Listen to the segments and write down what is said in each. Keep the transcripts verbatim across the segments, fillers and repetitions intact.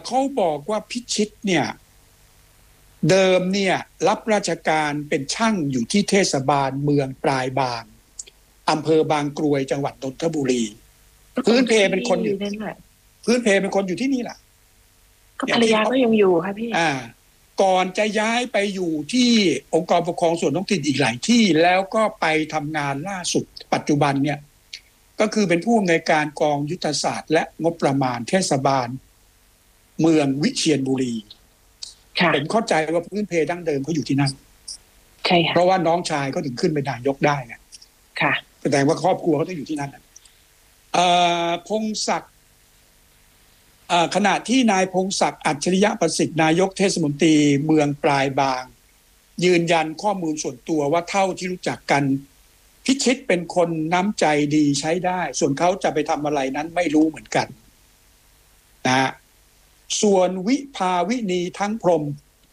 เขาบอกว่าพิชิตเนี่ยเดิมเนี่ยรับราชการเป็นช่างอยู่ที่เทศบาลเมืองปลายบางอำเภอบางกรวยจังหวัดนนทบุรีพื้นเพเป็นคนอยู่พื้นเพเป็นคนอยู่ที่นี่แหละก็ภรรยาก็ยังอยู่ค่ะพี่อ่าก่อนจะย้ายไปอยู่ที่องค์กรปกครองส่วนท้องถิ่นอีกหลายที่แล้วก็ไปทำงานล่าสุดปัจจุบันเนี่ยก็คือเป็นผู้อำนวยการกองยุทธศาสตร์และงบประมาณเทศบาลเมืองวิเชียรบุรีผมเข้าใจว่าพื้นเพดั้งเดิมเขาอยู่ที่นั่นใช่ค่ะเพราะว่าน้องชายก็ถึงขึ้นเป็นนายกได้ไงค่ะแสดงว่าครอบครัวเขาต้องอยู่ที่นั่นเอ่อพงศักดิ์ขณะที่นายพงศักดิ์อัจฉริยะประสิทธิ์นายกเทศมนตรีเมืองปลายบางยืนยันข้อมูลส่วนตัวว่าเท่าที่รู้จักกันพิชิตเป็นคนน้ำใจดีใช้ได้ส่วนเขาจะไปทำอะไรนั้นไม่รู้เหมือนกันนะส่วนวิภาวินีทั้งพรหม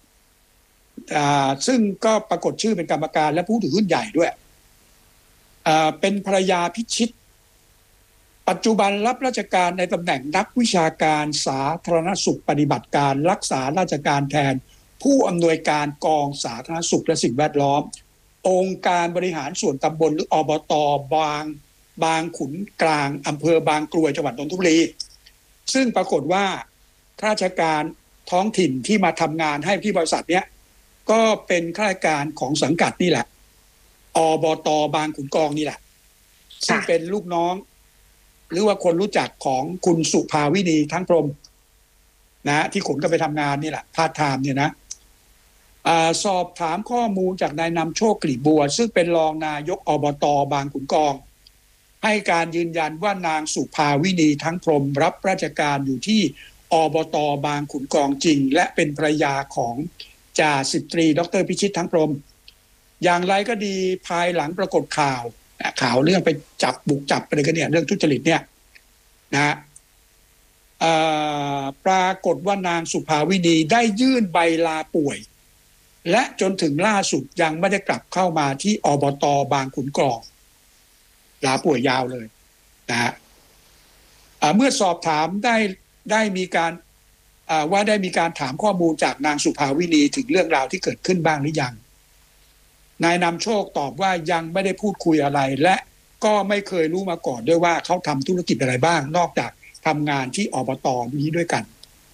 ซึ่งก็ปรากฏชื่อเป็นกรรมการและผู้ถือหุ้นใหญ่ด้วยเป็นภรรยาพิชิตปัจจุบันรับราชการในตำแหน่งนักวิชาการสาธารณสุขปฏิบัติการรักษาราชการแทนผู้อำนวยการกองสาธารณสุขและสิ่งแวดล้อมองค์การบริหารส่วนตำบลหรืออบต.บางบางขุนกลางอำเภอบางกรวยจังหวัดนนทบุรีซึ่งปรากฏว่าข้าราชการท้องถิ่นที่มาทำงานให้ที่บริษัทเนี้ยก็เป็นข้าราชการของสังกัดนี่แหละอบต.บางขุนกองนี่แหละซึ่งเป็นลูกน้องหรือว่าคนรู้จักของคุณสุภาวินีทั้งพรหมนะที่ขนก็ไปทำงานนี่แหละพาร์ทไทม์เนี่ยนะสอบถามข้อมูลจากนายนำโชคกลีบบัวซึ่งเป็นรองนายกอบต.บางขุนกองให้การยืนยันว่านางสุภาวินีทั้งพรหมรับราชการอยู่ที่อบต.บางขุนกองจริงและเป็นภรรยาของจ่าสิบตรีดร.พิชิตทั้งพรหมอย่างไรก็ดีภายหลังปรากฏข่าวข่าวเรื่องไปจับบุกจับอะไรกันเนี่ยเรื่องทุจริตเนี่ยนะปรากฏว่านางสุภาวินีได้ยื่นใบลาป่วยและจนถึงล่าสุดยังไม่ได้กลับเข้ามาที่อบต.บางขุนกองลาป่วยยาวเลยนะฮะเมื่อสอบถามได้ได้มีการว่าได้มีการถามข้อมูลจากนางสุภาวินีถึงเรื่องราวที่เกิดขึ้นบ้างหรือยังนายนำโชคตอบว่ายังไม่ได้พูดคุยอะไรและก็ไม่เคยรู้มาก่อนด้วยว่าเขาทำธุรกิจอะไรบ้างนอกจากทำงานที่อบต.นี้ด้วยกัน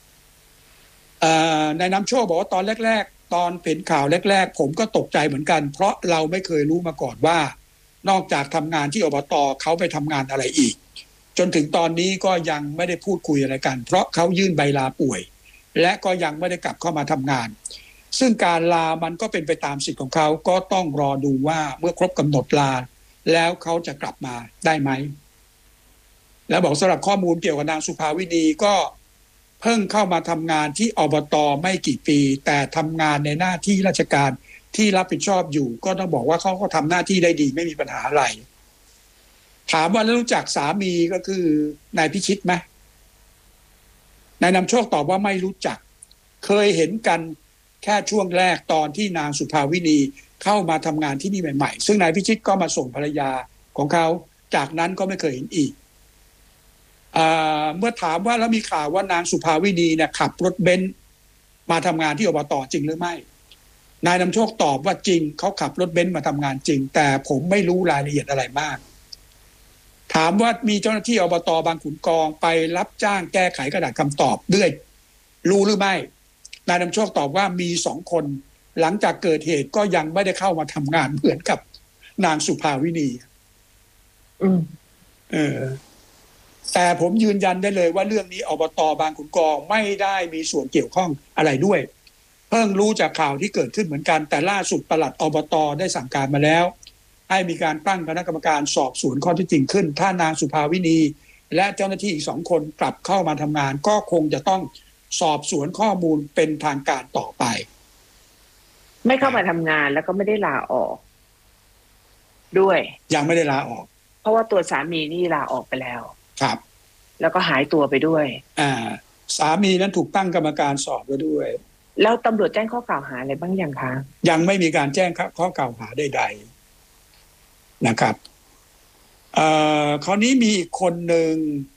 นายนำโชคบอกว่าตอนแรกๆตอนเห็นข่าวแรกๆผมก็ตกใจเหมือนกันเพราะเราไม่เคยรู้มาก่อนว่านอกจากทำงานที่อบต.เขาไปทำงานอะไรอีกจนถึงตอนนี้ก็ยังไม่ได้พูดคุยอะไรกันเพราะเขายื่นใบลาป่วยและก็ยังไม่ได้กลับเข้ามาทำงานซึ่งการลามันก็เป็นไปตามสิทธิ์ของเขาก็ต้องรอดูว่าเมื่อครบกำหนดลาแล้วเขาจะกลับมาได้ไหมแล้วบอกสำหรับข้อมูลเกี่ยวกับนางสุภาวินีก็เพิ่งเข้ามาทำงานที่อบต.ไม่กี่ปีแต่ทำงานในหน้าที่ราชการที่รับผิดชอบอยู่ก็ต้องบอกว่าเขาก็ทำหน้าที่ได้ดีไม่มีปัญหาอะไรถามว่ารู้จักสามีก็คือนายพิชิตไหมนายนำโชคตอบว่าไม่รู้จักเคยเห็นกันแค่ช่วงแรกตอนที่นางสุภาวินีเข้ามาทำงานที่นี่ใหม่ๆซึ่งนายพิชิตก็มาส่งภรรยาของเขาจากนั้นก็ไม่เคยเห็นอีกเมื่อถามว่าแล้วมีข่าวว่านางสุภาวินีเนี่ยขับรถเบนซ์มาทำงานที่อบต.จริงหรือไม่นายนำโชคตอบว่าจริงเขาขับรถเบนซ์มาทำงานจริงแต่ผมไม่รู้รายละเอียดอะไรมากถามว่ามีเจ้าหน้าที่อบต.บางขุนกองไปรับจ้างแก้ไขกระดาษคำตอบด้วยรู้หรือไม่นายนำโชคตอบว่ามีสองคนหลังจากเกิดเหตุก็ยังไม่ได้เข้ามาทำงานเหมือนกับนางสุภาวินีอืมเออแต่ผมยืนยันได้เลยว่าเรื่องนี้อบต.บางขุนกองไม่ได้มีส่วนเกี่ยวข้องอะไรด้วยเพิ่งรู้จากข่าวที่เกิดขึ้นเหมือนกันแต่ล่าสุดปลัดอบต.ได้สั่งการมาแล้วให้มีการตั้งคณะกรรมการสอบสวนข้อเท็จจริงขึ้นถ้านางสุภาวินีและเจ้าหน้าที่อีกสองคนกลับเข้ามาทำงานก็คงจะต้องสอบสวนข้อมูลเป็นทางการต่อไปไม่เข้ามาทำงานแล้วก็ไม่ได้ลาออกด้วยยังไม่ได้ลาออกเพราะว่าตัวสามีนี่ลาออกไปแล้วครับแล้วก็หายตัวไปด้วยอ่าสามีนั้นถูกตั้งกรรมการสอบไว้ด้วยแล้วตำรวจแจ้งข้อกล่าวหาอะไรบ้างยังคะยังไม่มีการแจ้งข้อกล่าวหาใดๆนะครับเอ่อคราวนี้มีอีกคนหนึ่ง